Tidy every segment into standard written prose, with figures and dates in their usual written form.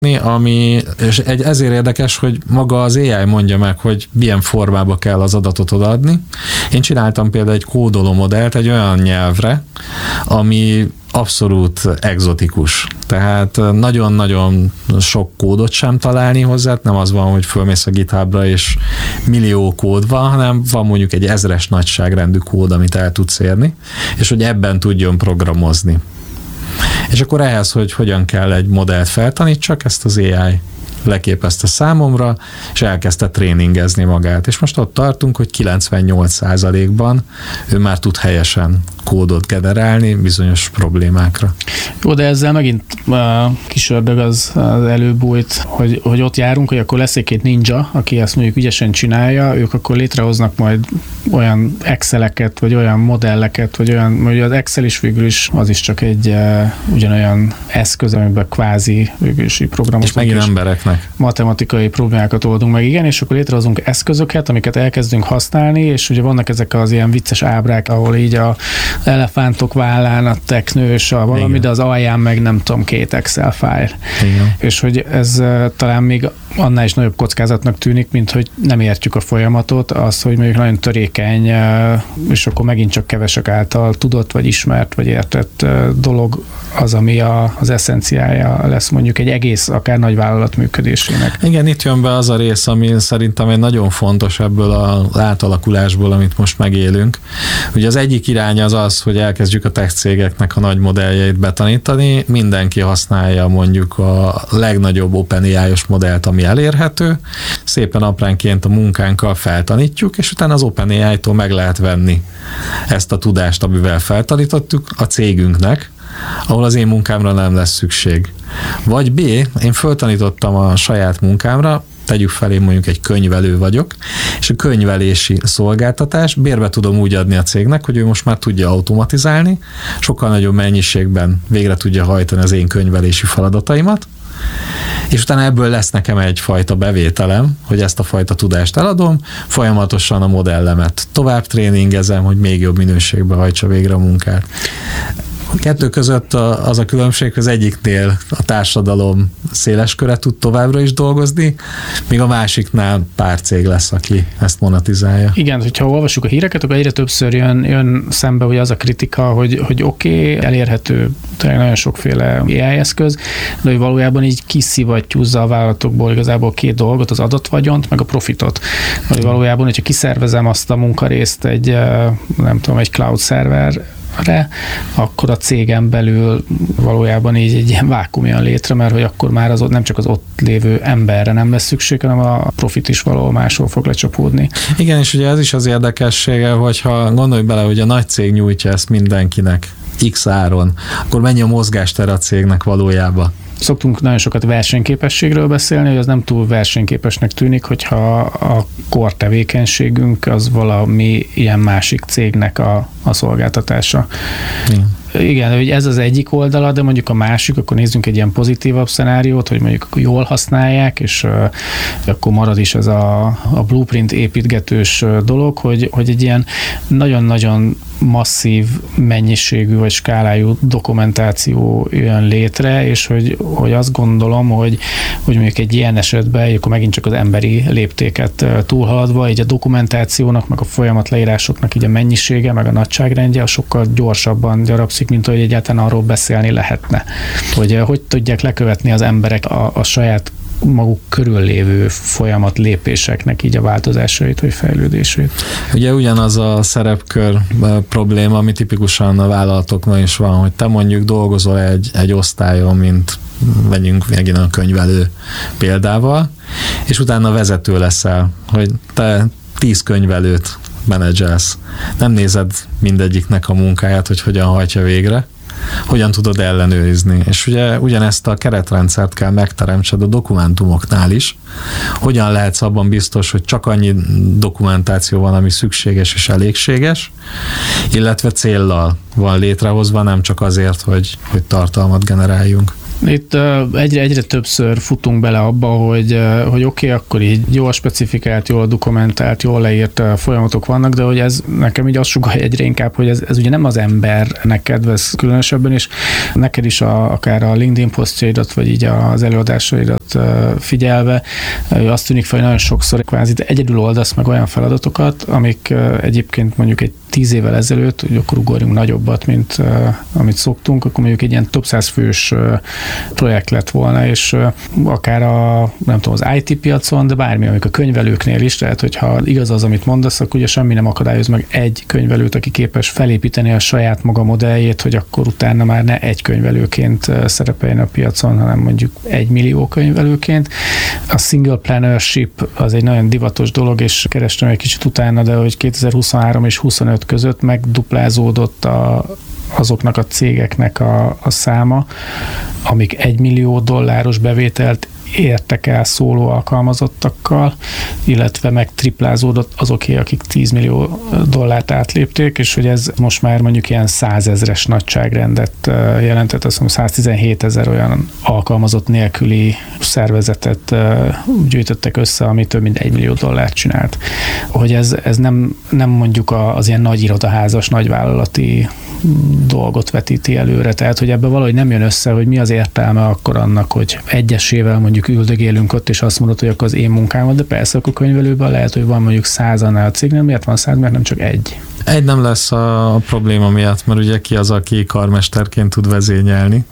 ami, és ezért érdekes, hogy maga az AI mondja meg, hogy milyen formába kell az adatot odaadni. Én csináltam például egy kódoló modellt egy olyan nyelvre, ami abszolút egzotikus. Tehát nagyon-nagyon sok kódot sem találni hozzá, nem az van, hogy fölmész a GitHubra és millió kód van, hanem van mondjuk egy 1000-es nagyságrendű kód, amit el tudsz érni, és hogy ebben tudjon programozni. És akkor ehhez, hogy hogyan kell egy modellt feltanítsak, ezt az AI leképezte számomra, és elkezdte tréningezni magát. És most ott tartunk, hogy 98%-ban ő már tud helyesen kódot generálni bizonyos problémákra. Jó, de ezzel megint kis ördög az előbújt, hogy ott járunk, hogy akkor lesz egy ninja, aki ezt mondjuk ügyesen csinálja, ők akkor létrehoznak majd olyan Exceleket, vagy olyan modelleket, vagy olyan, mondjuk az Excel is végül is, az is csak egy ugyanolyan eszköz, amiben kvázi végül is programok. És megint embereknek. Matematikai problémákat oldunk meg, igen, és akkor létrehozunk eszközöket, amiket elkezdünk használni, és ugye vannak ezek az ilyen vicces ábrák, ahol így a elefántok vállán a teknős, a valami, igen. De az alján meg nem tudom, 2 Excel fájl. Igen. És hogy ez talán még annál is nagyobb kockázatnak tűnik, mint hogy nem értjük a folyamatot, az, hogy mondjuk nagyon törékeny, és akkor megint csak kevesek által tudott, vagy ismert, vagy értett dolog az, ami az eszenciája lesz mondjuk egy egész, akár nagyvállalat működésének. Igen, itt jön be az a rész, ami szerintem egy nagyon fontos ebből az átalakulásból, amit most megélünk. Ugye az egyik irány az, hogy elkezdjük a tech cégeknek a nagy modelljeit betanítani, mindenki használja mondjuk a legnagyobb OpenAI-os modellt, ami elérhető, szépen apránként a munkánkkal feltanítjuk, és utána az OpenAI-tól meg lehet venni ezt a tudást, amivel feltanítottuk a cégünknek, ahol az én munkámra nem lesz szükség. Vagy B, én föltanítottam a saját munkámra, tegyük fel, én mondjuk egy könyvelő vagyok, és a könyvelési szolgáltatás bérbe tudom úgy adni a cégnek, hogy ő most már tudja automatizálni, sokkal nagyobb mennyiségben végre tudja hajtani az én könyvelési feladataimat, és utána ebből lesz nekem egyfajta bevételem, hogy ezt a fajta tudást eladom, folyamatosan a modellemet tovább tréningezem, hogy még jobb minőségben hajtsa végre a munkát. A kettő között az a különbség, hogy az egyiknél a társadalom széles köre tud továbbra is dolgozni, míg a másiknál pár cég lesz, aki ezt monetizálja. Igen, hogyha olvassuk a híreket, akkor egyre többször jön szembe hogy az a kritika, hogy oké, elérhető nagyon sokféle AI eszköz, de hogy valójában így kiszivattyúzza a vállalatokból igazából 2 dolgot, az adatvagyont, meg a profitot. Hogy valójában, hogyha kiszervezem azt a munkarészt egy, nem tudom, egy cloud szerver, akkor a cégen belül valójában így egy ilyen vákuum jön létre, mert hogy akkor már az ott, nem csak az ott lévő emberre nem lesz szükség, hanem a profit is valahol máshol fog lecsapódni. Igen, és ugye ez is az érdekessége, hogyha gondolj bele, hogy a nagy cég nyújtja ezt mindenkinek X áron, akkor mennyi a mozgástere a cégnek valójában? Szoktunk nagyon sokat versenyképességről beszélni, hogy az nem túl versenyképesnek tűnik, hogyha a core tevékenységünk az valami ilyen másik cégnek a szolgáltatása. Igen, hogy ez az egyik oldala, de mondjuk a másik, akkor nézzünk egy ilyen pozitívabb szenáriót, hogy mondjuk jól használják, és akkor marad is ez a blueprint építgetős dolog, hogy egy ilyen nagyon-nagyon masszív mennyiségű vagy skálájú dokumentáció jön létre, és hogy azt gondolom, hogy mondjuk egy ilyen esetben, akkor megint csak az emberi léptéket túlhaladva, így a dokumentációnak, meg a folyamatleírásoknak így a mennyisége, meg a nagyságrendje sokkal gyorsabban gyarapszik, mint hogy egyáltalán arról beszélni lehetne. Hogy tudják lekövetni az emberek a saját maguk körül lévő folyamat lépéseknek így a változásait vagy fejlődését. Ugye ugyanaz a szerepkör probléma, ami tipikusan a vállalatokban is van, hogy te mondjuk dolgozol egy osztályon, mint vegyünk megint a könyvelő példával, és utána vezető leszel, hogy te 10 könyvelőt menedzselsz. Nem nézed mindegyiknek a munkáját, hogy hogyan hajtja végre, hogyan tudod ellenőrizni. És ugye ugyanezt a keretrendszert kell megteremtsed a dokumentumoknál is. Hogyan lehetsz abban biztos, hogy csak annyi dokumentáció van, ami szükséges és elégséges, illetve céllal van létrehozva, nem csak azért, hogy tartalmat generáljunk. Itt egyre többször futunk bele abba, hogy oké, akkor így jól specifikált, jól dokumentált, jól leírt folyamatok vannak, de hogy ez nekem így azt sugallja egyre inkább, hogy ez ugye nem az embernek kedvez különösebben, és neked is akár a LinkedIn posztjaidat, vagy így az előadásaidat figyelve, azt tűnik fel, hogy nagyon sokszor kvázi egyedül oldasz meg olyan feladatokat, amik egyébként mondjuk egy 10 évvel ezelőtt, hogy akkor ugorjunk nagyobbat, mint amit szoktunk, akkor mondjuk egy ilyen top 100 fős projekt lett volna, és akár nem tudom, az IT piacon, de bármi, amik a könyvelőknél is, tehát hogyha igaz az, amit mondasz, akkor ugye semmi nem akadályoz meg egy könyvelőt, aki képes felépíteni a saját maga modelljét, hogy akkor utána már ne egy könyvelőként szerepeljen a piacon, hanem mondjuk 1 millió könyvelőként. A singlepreneurship az egy nagyon divatos dolog, és kerestem egy kicsit utána, de hogy 2023 és 25 között megduplázódott azoknak a cégeknek a száma, amik $1 millió bevételt értek el szóló alkalmazottakkal, illetve megtriplázódott azoké, akik $10 millió átlépték, és hogy ez most már mondjuk ilyen 100 000-es nagyságrendet jelentett, azt mondom 117 000 olyan alkalmazott nélküli szervezetet gyűjtöttek össze, ami több mint $1 millió csinált. Hogy ez nem mondjuk az ilyen nagy irodaházas, nagyvállalati dolgot vetíti előre, tehát hogy ebbe valahogy nem jön össze, hogy mi az értelme akkor annak, hogy egyesével mondjuk üldögélünk ott, és azt mondod, hogy akkor az én munkám, de persze akkor könyvelőben lehet, hogy van mondjuk 100 annál a cégnél, miért van 100, mert nem csak egy. Egy nem lesz a probléma miatt, mert ugye ki az, aki karmesterként tud vezényelni.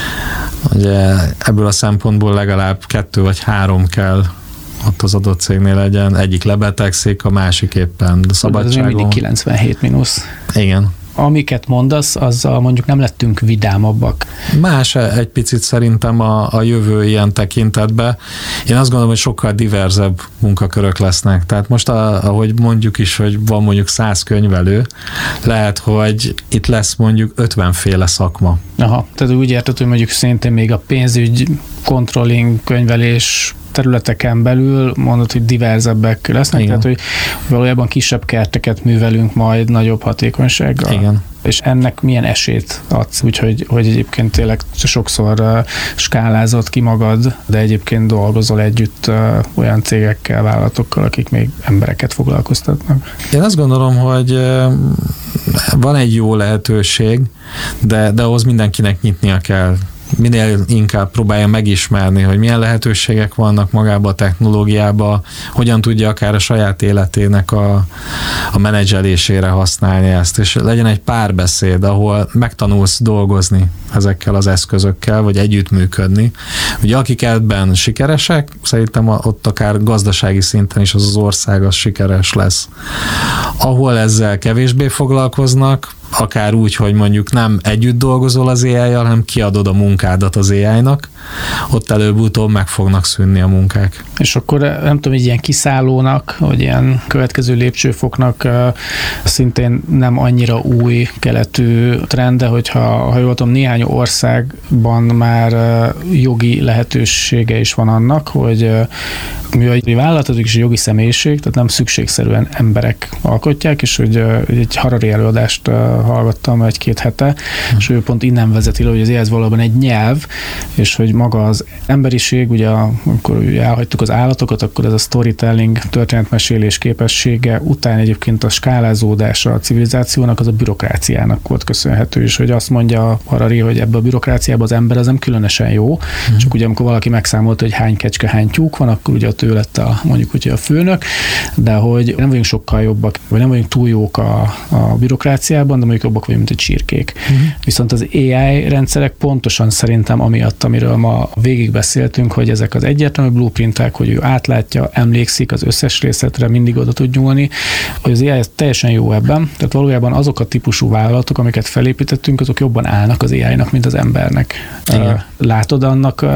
Ugye ebből a szempontból legalább 2 vagy 3 kell ott az adott cégnél legyen. Egyik lebetegszik, a másik éppen szabadságon. Ez mindig 97 mínusz. Igen. Amiket mondasz, azzal mondjuk nem lettünk vidámabbak. Más egy picit szerintem a jövő ilyen tekintetben. Én azt gondolom, hogy sokkal diverzebb munkakörök lesznek. Tehát most, ahogy mondjuk is, hogy van mondjuk 100 könyvelő, lehet, hogy itt lesz mondjuk 50 féle szakma. Aha, tehát úgy érted, hogy mondjuk szintén még a pénzügy, controlling, könyvelés területeken belül mondod, hogy diverzebbek lesznek, igen. Tehát hogy valójában kisebb kerteket művelünk majd nagyobb hatékonysággal. Igen. És ennek milyen esélyt adsz, úgyhogy egyébként tényleg sokszor skálázott ki magad, de egyébként dolgozol együtt olyan cégekkel, vállalatokkal, akik még embereket foglalkoztatnak. Én azt gondolom, hogy van egy jó lehetőség, de ahhoz mindenkinek nyitnia kell. Minél inkább próbálja megismerni, hogy milyen lehetőségek vannak magában a technológiában, hogyan tudja akár a saját életének a menedzselésére használni ezt, és legyen egy párbeszéd, ahol megtanulsz dolgozni ezekkel az eszközökkel, vagy együttműködni. Ugye akik ebben sikeresek, szerintem ott akár gazdasági szinten is az ország az sikeres lesz. Ahol ezzel kevésbé foglalkoznak, akár úgy, hogy mondjuk nem együtt dolgozol az AI-jal, hanem kiadod a munkádat az AI-nak, ott előbb-utóbb meg fognak szűnni a munkák. És akkor nem tudom, egy ilyen kiszállónak, vagy ilyen következő lépcsőfoknak szintén nem annyira új keletű trend, de hogyha jól tudom, néhány országban már jogi lehetősége is van annak, hogy mi egy vállalatot és jogi személyiség, tehát nem szükségszerűen emberek alkotják, és hogy egy Harari előadást hallgattam 1-2 hete, és ő pont innen vezeti le, hogy az ez valóban egy nyelv, és hogy maga az emberiség, ugye amikor elhagytuk az állatokat, akkor ez a storytelling, történetmesélés képessége után egyébként a skálázódása a civilizációnak az a bürokráciának volt köszönhető, és hogy azt mondja Harari, hogy ebbe a bürokráciába az ember az nem különösen jó, csak ugye amikor valaki megszámolta, hogy hány kecske, hány tyúk van, akkor ugye ott ő lett mondjuk ugye a főnök, de hogy nem vagyunk sokkal jobbak, vagy nem vagyunk túl jók a bürokráciában, de mondjuk jobbak vagyunk, mint a csirkék. Viszont az AI rendszerek pontosan szerintem amiatt, amiről ma végig beszéltünk, hogy ezek az egyértelmű blueprintek, hogy ő átlátja, emlékszik az összes részletre, mindig oda tud nyúlni, hogy az AI teljesen jó ebben, tehát valójában azok a típusú vállalatok, amiket felépítettünk, azok jobban állnak az AI-nak, mint az embernek. Igen. Látod annak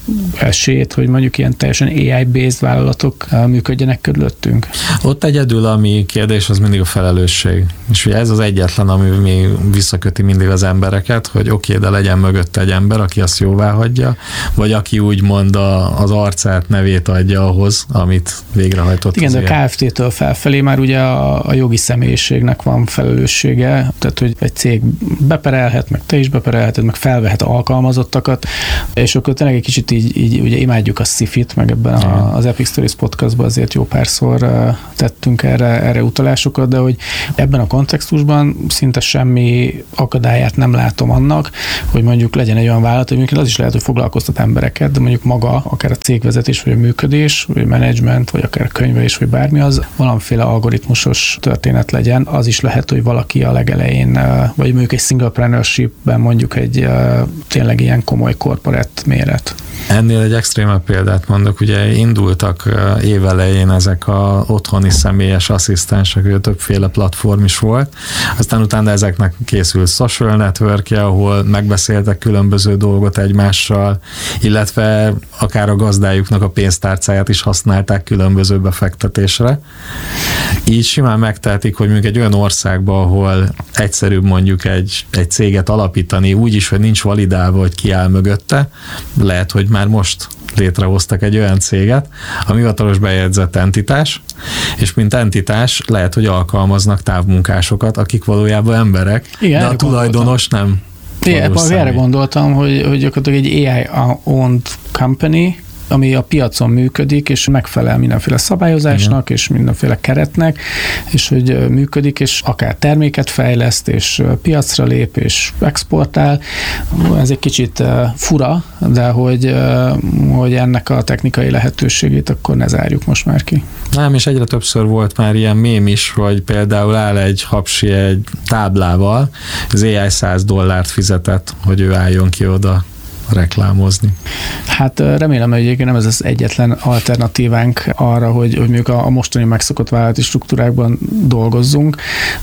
esélyt, hogy mondjuk ilyen teljesen AI-based vállalatok működjenek körülöttünk? Ott egyedül, ami kérdés, az mindig a felelősség. És ugye ez az egyetlen, ami visszaköti mindig az embereket, hogy oké, de legyen mögötte egy ember, aki azt jóvá hagyja, vagy aki úgymond az arcát, nevét adja ahhoz, amit végrehajtott. Igen, de a Kft-től felfelé már ugye a jogi személyiségnek van felelőssége, tehát hogy egy cég beperelhet, meg te is beperelheted, meg felvehet alkalmazottakat, és akkor tényleg egy kicsit így ugye imádjuk a sci-fit, meg ebben az Epic Stories podcastban azért jó párszor tettünk erre utalásokat, de hogy ebben a kontextusban szinte semmi akadályát nem látom annak, hogy mondjuk legyen egy olyan vállalat, hogy mondjuk az is lehet, hogy foglalkoztat embereket, de mondjuk maga, akár a cégvezetés, vagy a működés, vagy a menedzsment, vagy akár a könyvelés, vagy bármi, az valamiféle algoritmusos történet legyen. Az is lehet, hogy valaki a legelején, vagy mondjuk egy singlepreneurshipben mondjuk egy tényleg ilyen komoly korporát méret. Ennél egy extrémebb példát mondok, ugye indultak évelején ezek a otthoni személyes asszisztensek, ugye többféle platform is volt, aztán utána ezeknek készült social networkje, ahol megbeszéltek különböző dolgot egymással, illetve akár a gazdájuknak a pénztárcáját is használták különböző befektetésre. Így simán megtehetik, hogy mondjuk egy olyan országban, ahol egyszerűbb mondjuk egy céget alapítani, úgyis, hogy nincs validálva, hogy ki áll mögötte, lehet, hogy már most létrehoztak egy olyan céget, ami hivatalos bejegyzett entitás, és mint entitás lehet, hogy alkalmaznak távmunkásokat, akik valójában emberek, igen, de a tulajdonos nem. Igen, erre gondoltam, hogy gyakorlatilag egy AI-owned company, ami a piacon működik, és megfelel mindenféle szabályozásnak, és mindenféle keretnek, és hogy működik, és akár terméket fejleszt, és piacra lép, és exportál. Ez egy kicsit fura, de hogy ennek a technikai lehetőségét akkor ne zárjuk most már ki. Nem, és egyre többször volt már ilyen mém is, hogy például áll egy hapsi egy táblával, az AI $100 fizetett, hogy ő álljon ki oda reklámozni. Hát remélem, hogy egyébként nem ez az egyetlen alternatívánk arra, hogy mondjuk a mostani megszokott vállalati struktúrákban dolgozzunk,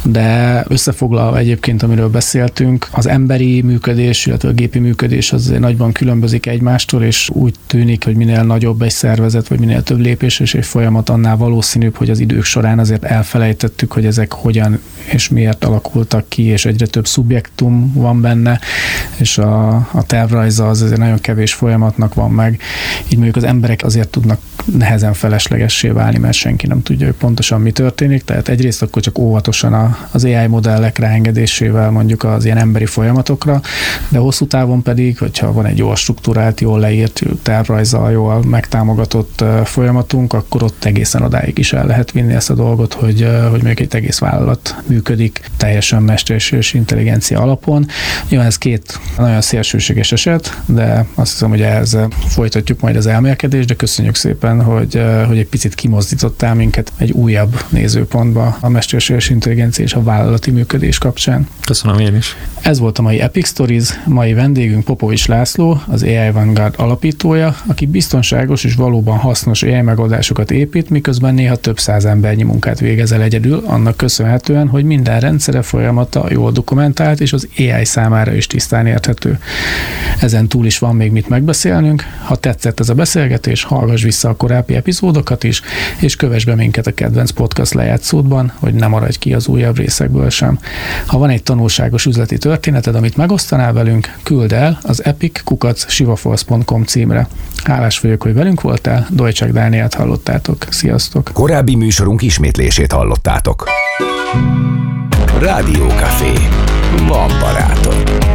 de összefoglalva egyébként, amiről beszéltünk, az emberi működés, illetve a gépi működés az nagyban különbözik egymástól, és úgy tűnik, hogy minél nagyobb egy szervezet, vagy minél több lépés és egy folyamat, annál valószínűbb, hogy az idők során azért elfelejtettük, hogy ezek hogyan és miért alakultak ki, és egyre több szubjektum van benne, és a tervrajza az azért nagyon kevés folyamatnak van meg. Így mondjuk az emberek azért tudnak nehezen feleslegessé válni, mert senki nem tudja, hogy pontosan mi történik, tehát egyrészt akkor csak óvatosan az AI modellek ráengedésével mondjuk az ilyen emberi folyamatokra, de hosszú távon pedig, hogyha van egy jól struktúrált, jól leírt tervrajzzal, jól megtámogatott folyamatunk, akkor ott egészen odáig is el lehet vinni ezt a dolgot, hogy mondjuk egy egész vállalat működik teljesen mesterséges intelligencia alapon. Nyilván ez két nagyon szélsőséges eset, de azt hiszem, hogy ehhez folytatjuk majd az elmélkedést, de köszönjük szépen, hogy egy picit kimozdítottál minket egy újabb nézőpontba a mesterséges intelligencia és a vállalati működés kapcsán. Köszönöm én is. Ez volt a mai Epic Stories, mai vendégünk Popovics László, az AI Vanguard alapítója, aki biztonságos és valóban hasznos AI megoldásokat épít, miközben néha több száz embernyi munkát végez el egyedül, annak köszönhetően, hogy minden rendszere, folyamata jól dokumentált, és az AI számára is tisztán érthető. Ezen túl is van még mit megbeszélnünk. Ha tetszett ez a beszélgetés, hallgass vissza a korábbi epizódokat is, és kövess be minket a kedvenc podcast lejátszódban, hogy ne maradj ki az újabb részekből sem. Ha van egy tanulságos üzleti történeted, amit megosztanál velünk, küld el az epic@sivaforce.com címre. Hálás vagyok, hogy velünk voltál, Dojcsák Dánielt hallottátok. Sziasztok! Korábbi műsorunk ismétlését hallottátok. Rádió Café. Van barátod.